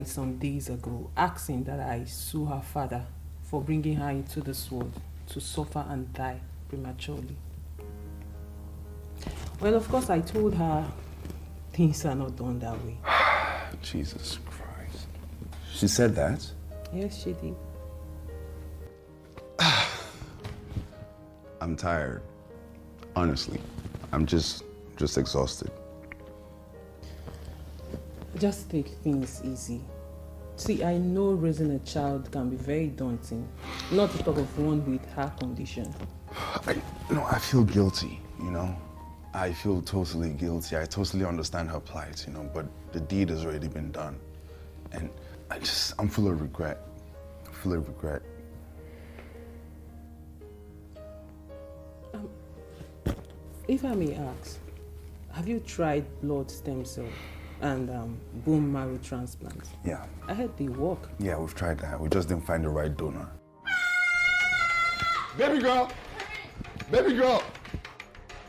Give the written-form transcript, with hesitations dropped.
some days ago asking that I sue her father for bringing her into this world to suffer and die prematurely. Well, of course, I told her things are not done that way. Jesus Christ. She said that? Yes, she did. I'm tired. Honestly, I'm just exhausted. Just take things easy. See, I know raising a child can be very daunting, not to talk of one with her condition. I feel guilty, I feel totally guilty. I totally understand her plight, but the deed has already been done. And I'm full of regret. Full of regret. If I may ask, have you tried blood stem cell and bone marrow transplant? Yeah. I heard they work. Yeah, we've tried that. We just didn't find the right donor. Baby girl! Baby girl!